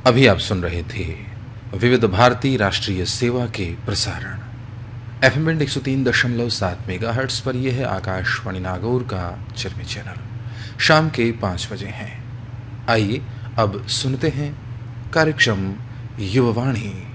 अभी आप सुन रहे थे विविध भारती राष्ट्रीय सेवा के प्रसारण एफएम बैंड 103.7 मेगाहर्ट्ज पर। यह है आकाशवाणी नागौर का चिरमी चैनल। शाम के 5 बजे हैं। आइए अब सुनते हैं कार्यक्रम युववाणी।